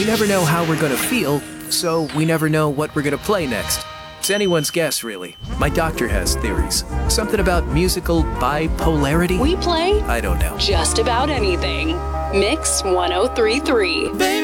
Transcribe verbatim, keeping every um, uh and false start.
never know how we're gonna feel, so we never know what we're gonna play next. It's anyone's guess, really. My doctor has theories. Something about musical bipolarity? We play I don't know. just about anything. Mix one oh three point three.